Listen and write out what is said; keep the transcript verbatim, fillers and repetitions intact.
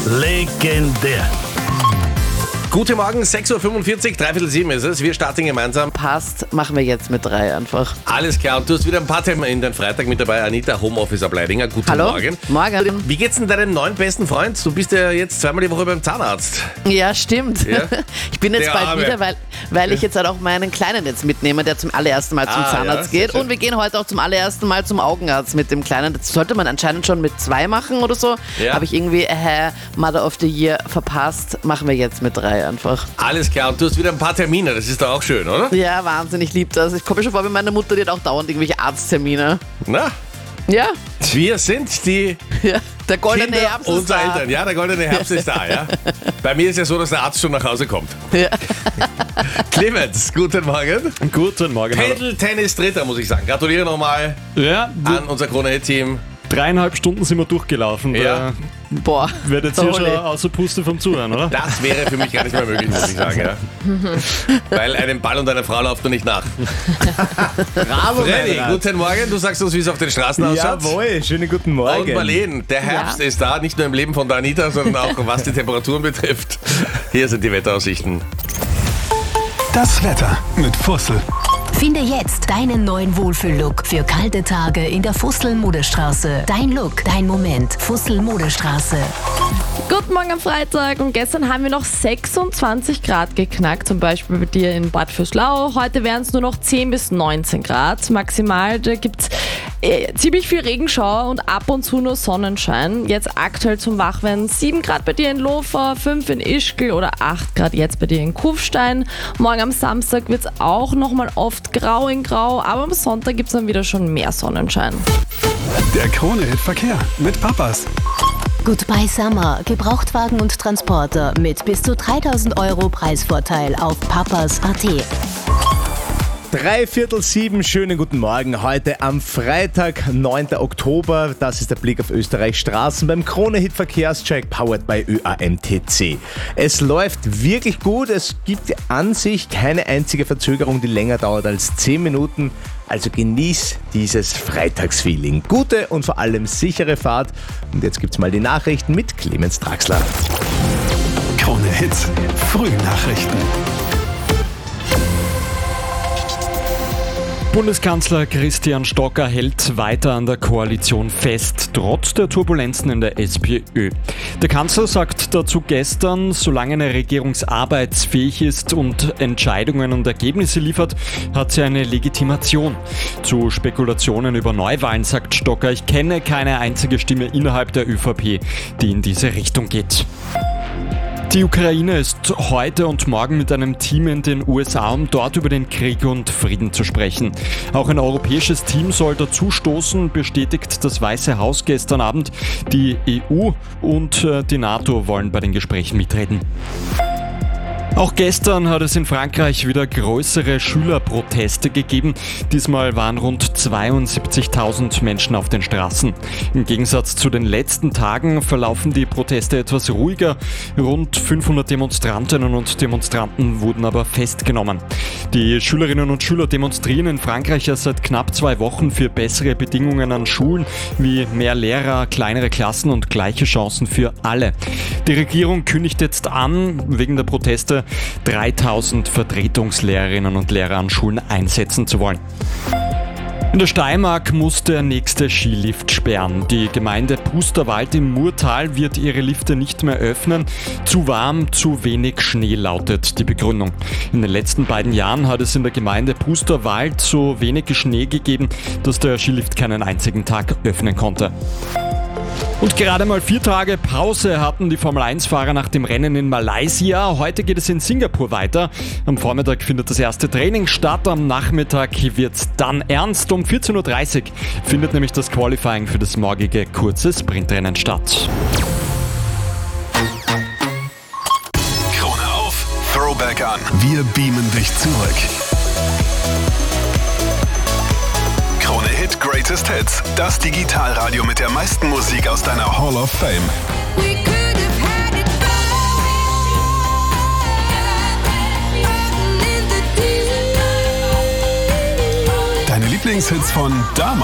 Legendär. Guten Morgen, sechs Uhr fünfundvierzig, dreiviertel sieben ist es. Wir starten gemeinsam. Passt, machen wir jetzt mit drei einfach. Alles klar, und du hast wieder ein paar Themen in den Freitag mit dabei. Anita, Homeoffice-Ableidinger, guten Hallo? Morgen. Morgen. Wie geht's denn deinem neuen besten Freund? Du bist ja jetzt zweimal die Woche beim Zahnarzt. Ja, stimmt. Ja? Ich bin jetzt Der bald Arme. wieder, weil, weil ich jetzt halt auch meinen Kleinen jetzt mitnehme, der zum allerersten Mal zum Ah, Zahnarzt ja, sehr geht. schön. Und wir gehen heute auch zum allerersten Mal zum Augenarzt mit dem Kleinen. Das sollte man anscheinend schon mit zwei machen oder so. Ja. Habe ich irgendwie, äh, Mother of the Year verpasst. Machen wir jetzt mit drei einfach. Alles klar, und du hast wieder ein paar Termine, das ist doch auch schön, oder? Ja, Wahnsinn, ich liebe das. Ich komme mir schon vor wie meine Mutter, die hat auch dauernd irgendwelche Arzttermine. Na, Ja, wir sind die ja. Der goldene Kinder Herbst ist unserer da. Eltern. Ja, der goldene Herbst ist da, ja. Bei mir ist ja so, dass der Arzt schon nach Hause kommt. Ja. Clemens, guten Morgen. Guten Morgen. hallo. Pendel-Tennis Dritter, muss ich sagen. Gratuliere nochmal Ja, an unser Krone-Team. dreieinhalb Stunden sind wir durchgelaufen. Ja. Da Boah. wird jetzt hier Holy. schon außer Puste vom Zuhören, oder? Das wäre für mich gar nicht mehr möglich, muss ich sagen. Ja. Weil einem Ball und einer Frau läuft man nicht nach. Bravo, Freddy, Meinrad. guten Morgen. Du sagst uns, wie es auf den Straßen ausschaut. Jawohl, schönen guten Morgen. Und Marlene, der Herbst ist da, nicht nur im Leben von der Anita, sondern auch was die Temperaturen betrifft. Hier sind die Wetteraussichten. Das Wetter mit Fussel. Finde jetzt deinen neuen Wohlfühl-Look für kalte Tage in der Fussel-Modestraße. Dein Look, dein Moment. Fussel-Modestraße. Guten Morgen am Freitag, und gestern haben wir noch sechsundzwanzig Grad geknackt, zum Beispiel bei dir in Bad Vöslau. Heute wären es nur noch zehn bis neunzehn Grad maximal. Da gibt es äh, ziemlich viel Regenschauer und ab und zu nur Sonnenschein. Jetzt aktuell zum Wachwerden sieben Grad bei dir in Lofer, fünf in Ischgl oder acht Grad jetzt bei dir in Kufstein. Morgen am Samstag wird es auch nochmal oft grau in grau, aber am Sonntag gibt es dann wieder schon mehr Sonnenschein. Der Krone-Hit Verkehr mit Papas. Goodbye Summer. Gebrauchtwagen und Transporter mit bis zu dreitausend Euro Preisvorteil auf papas punkt at. Dreiviertel sieben, schönen guten Morgen. Heute am Freitag, neunten Oktober. Das ist der Blick auf Österreichs Straßen beim Krone-Hit Verkehrscheck, powered by Ö A M T C. Es läuft wirklich gut. Es gibt an sich keine einzige Verzögerung, die länger dauert als zehn Minuten. Also genieß dieses Freitagsfeeling. Gute und vor allem sichere Fahrt. Und jetzt gibt's mal die Nachrichten mit Clemens Draxler. Krone-Hit Frühnachrichten. Bundeskanzler Christian Stocker hält weiter an der Koalition fest, trotz der Turbulenzen in der SPÖ. Der Kanzler sagt dazu gestern, solange eine Regierung arbeitsfähig ist und Entscheidungen und Ergebnisse liefert, hat sie eine Legitimation. Zu Spekulationen über Neuwahlen sagt Stocker, ich kenne keine einzige Stimme innerhalb der ÖVP, die in diese Richtung geht. Die Ukraine ist heute und morgen mit einem Team in den U S A, um dort über den Krieg und Frieden zu sprechen. Auch ein europäisches Team soll dazu stoßen, bestätigt das Weiße Haus gestern Abend. Die E U und die NATO wollen bei den Gesprächen mitreden. Auch gestern hat es in Frankreich wieder größere Schülerproteste gegeben. Diesmal waren rund zweiundsiebzigtausend Menschen auf den Straßen. Im Gegensatz zu den letzten Tagen verlaufen die Proteste etwas ruhiger. Rund fünfhundert Demonstrantinnen und Demonstranten wurden aber festgenommen. Die Schülerinnen und Schüler demonstrieren in Frankreich ja seit knapp zwei Wochen für bessere Bedingungen an Schulen, wie mehr Lehrer, kleinere Klassen und gleiche Chancen für alle. Die Regierung kündigt jetzt an, wegen der Proteste dreitausend Vertretungslehrerinnen und Lehrer an Schulen einsetzen zu wollen. In der Steiermark muss der nächste Skilift sperren. Die Gemeinde Pusterwald im Murtal wird ihre Lifte nicht mehr öffnen. Zu warm, zu wenig Schnee lautet die Begründung. In den letzten beiden Jahren hat es in der Gemeinde Pusterwald so wenig Schnee gegeben, dass der Skilift keinen einzigen Tag öffnen konnte. Und gerade mal vier Tage Pause hatten die Formel eins Fahrer nach dem Rennen in Malaysia. Heute geht es in Singapur weiter. Am Vormittag findet das erste Training statt. Am Nachmittag wird's dann ernst. Um vierzehn Uhr dreißig findet nämlich das Qualifying für das morgige kurze Sprintrennen statt. Krone auf, Throwback an. Wir beamen dich zurück. Krone Hit Greatest Hits. Das Digitalradio mit der meisten Musik aus deiner Hall of Fame. Deine Lieblingshits von damals.